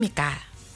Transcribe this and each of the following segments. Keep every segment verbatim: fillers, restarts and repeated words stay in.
입니까?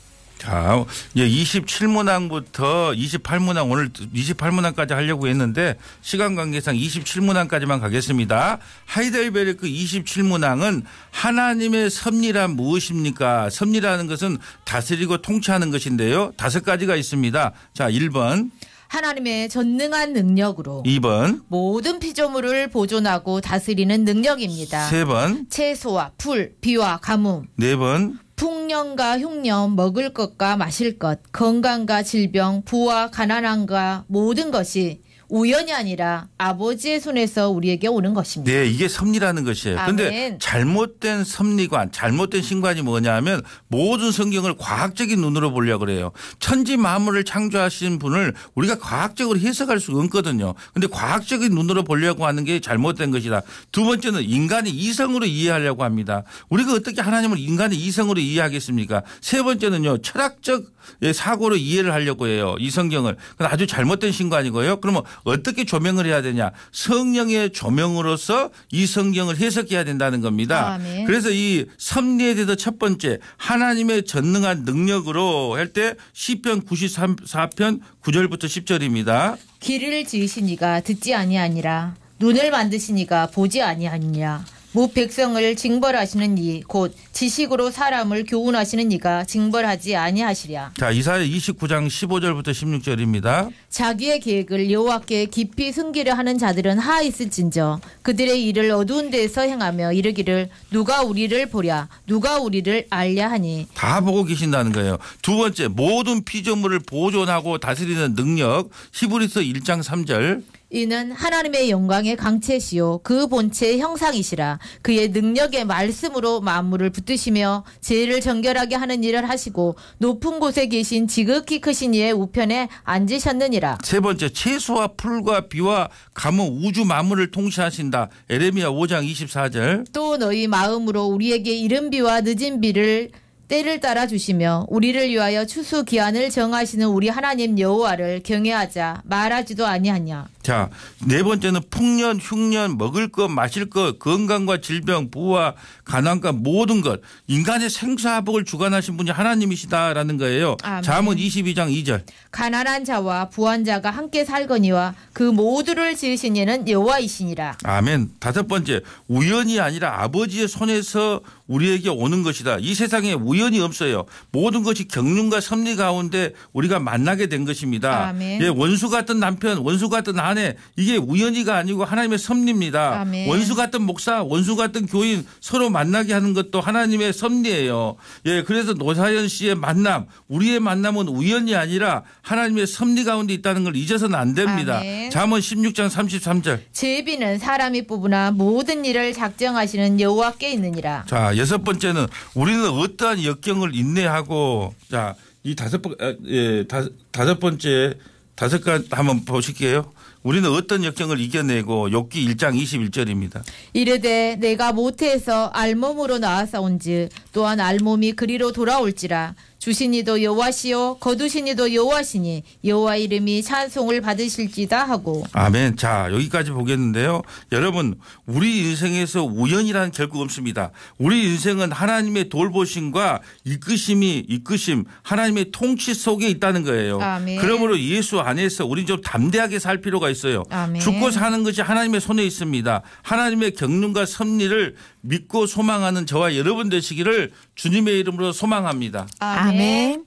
자, 이제 이십칠 문항부터 이십팔 문항 오늘 이십팔 문항까지 하려고 했는데 시간 관계상 이십칠 문항까지만 가겠습니다. 하이델베르크 이십칠 문항은 하나님의 섭리란 무엇입니까? 섭리라는 것은 다스리고 통치하는 것인데요. 다섯 가지가 있습니다. 자, 일 번. 하나님의 전능한 능력으로 이 번. 모든 피조물을 보존하고 다스리는 능력입니다. 세 번. 채소와 풀, 비와 가뭄. 네 번. 풍년과 흉년, 먹을 것과 마실 것, 건강과 질병, 부와 가난함과 모든 것이 우연이 아니라 아버지의 손에서 우리에게 오는 것입니다. 네, 이게 섭리라는 것이에요. 그런데 아멘. 잘못된 섭리관, 잘못된 신관이 뭐냐면 모든 성경을 과학적인 눈으로 보려고 그래요. 천지 만물을 창조하신 분을 우리가 과학적으로 해석할 수가 없거든요. 그런데 과학적인 눈으로 보려고 하는 게 잘못된 것이다. 두 번째는 인간이 이성으로 이해하려고 합니다. 우리가 어떻게 하나님을 인간의 이성으로 이해하겠습니까? 세 번째는요, 철학적 사고로 이해를 하려고 해요. 이 성경을. 그건 아주 잘못된 신관이고요. 그러면 어떻게 조명을 해야 되냐. 성령의 조명으로서 이 성경을 해석해야 된다는 겁니다. 아멘. 그래서 이 섭리에 대해서 첫 번째 하나님의 전능한 능력으로 할 때 시편 구십사 편 구 절부터 십 절입니다. 길을 지으시니가 듣지 아니하니라. 눈을 만드시니가 보지 아니하니라. 무 백성을 징벌하시는 이 곧 지식으로 사람을 교훈하시는 이가 징벌하지 아니하시랴. 자, 이사야 이십구 장 십오 절부터 십육 절입니다. 자기의 계획을 여호와께 깊이 숨기려 하는 자들은 하 있을진저 그들의 일을 어두운 데서 행하며 이르기를 누가 우리를 보랴 누가 우리를 알랴 하니. 다 보고 계신다는 거예요. 두 번째 모든 피조물을 보존하고 다스리는 능력 히브리서 일 장 삼 절. 이는 하나님의 영광의 강체시요 그 본체의 형상이시라. 그의 능력의 말씀으로 만물을 붙드시며 죄를 정결하게 하는 일을 하시고 높은 곳에 계신 지극히 크신 이의 우편에 앉으셨느니라. 세 번째 채소와 풀과 비와 가뭄 우주 만물을 통치하신다. 에레미야 오 장 이십사 절. 또 너희 마음으로 우리에게 이른 비와 늦은 비를 때를 따라 주시며 우리를 위하여 추수 기한을 정하시는 우리 하나님 여호와를 경외하자 말하지도 아니하냐. 자, 네 번째는 풍년, 흉년, 먹을 것, 마실 것, 건강과 질병, 부와 가난과 모든 것, 인간의 생사복을 주관하신 분이 하나님이시다라는 거예요. 아멘. 잠언 이십이 장 이 절. 가난한 자와 부한 자가 함께 살거니와 그 모두를 지으신 이는 여호와이시니라. 아멘. 다섯 번째 우연이 아니라 아버지의 손에서 우리에게 오는 것이다. 이 세상에 우연이 없어요. 모든 것이 경륜과 섭리 가운데 우리가 만나게 된 것입니다. 아멘. 예, 원수 같은 남편, 원수 같은 아내 이게 우연이가 아니고 하나님의 섭리입니다. 아멘. 원수 같은 목사, 원수 같은 교인 서로 만나게 하는 것도 하나님의 섭리예요. 예, 그래서 노사연 씨의 만남, 우리의 만남은 우연이 아니라 하나님의 섭리 가운데 있다는 걸 잊어서는 안 됩니다. 아멘. 잠언 십육 장 삼십삼 절. 제비는 사람이 뽑으나 모든 일을 작정하시는 여호와께 있느니라. 자, 여섯 번째는 우리는 어떠한 역경을 인내하고 자, 이 다섯 번, 예, 다섯, 다섯 번째 다섯 가지 한번 보실게요. 우리는 어떤 역경을 이겨내고 욥기 일 장 이십일 절입니다. 이르되 내가 모태에서 알몸으로 나아사온즉 또한 알몸이 그리로 돌아올지라. 주신 이도 여호와시요 거두신 이도 여호와시니 여호와 이름이 찬송을 받으실지다 하고. 아멘. 자, 여기까지 보겠는데요. 여러분 우리 인생에서 우연이라는 결코 없습니다. 우리 인생은 하나님의 돌보심과 이끄심이 이끄심 하나님의 통치 속에 있다는 거예요. 아멘. 그러므로 예수 안에서 우리 좀 담대하게 살 필요가 있어요. 아멘. 죽고 사는 것이 하나님의 손에 있습니다. 하나님의 경륜과 섭리를 믿고 소망하는 저와 여러분 되시기를 주님의 이름으로 소망합니다. 아멘.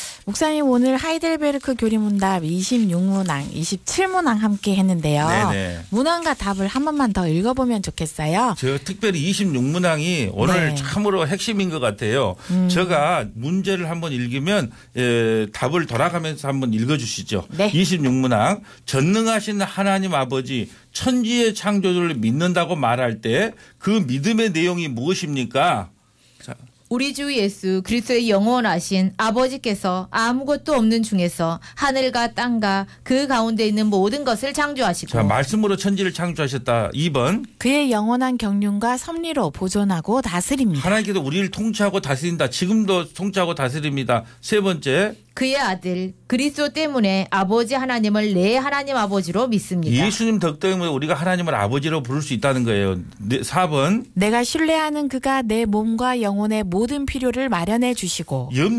목사님 오늘 하이델베르크 교리문답 이십육 문항, 이십칠 문항 함께 했는데요. 네네. 문항과 답을 한 번만 더 읽어보면 좋겠어요. 저 특별히 이십육 문항이 오늘 네. 참으로 핵심인 것 같아요. 음. 제가 문제를 한번 읽으면 에, 답을 돌아가면서 한번 읽어주시죠. 네. 이십육 문항 전능하신 하나님 아버지 천지의 창조주를 믿는다고 말할 때 그 믿음의 내용이 무엇입니까? 자. 우리 주 예수 그리스도의 영원하신 아버지께서 아무것도 없는 중에서 하늘과 땅과 그 가운데 있는 모든 것을 창조하시고. 자, 말씀으로 천지를 창조하셨다. 이 번. 그의 영원한 경륜과 섭리로 보존하고 다스립니다. 하나님께서 우리를 통치하고 다스린다. 지금도 통치하고 다스립니다. 세 번째. 그의 아들 그리스도 때문에 아버지 하나님을 내 하나님 아버지로 믿습니다. 예수님 덕 때문에 우리가 하나님을 아버지로 부를 수 있다는 거예요. 사 번. 내가 신뢰하는 그가 내 몸과 영혼의 모든 필요를 마련해 주시고 염려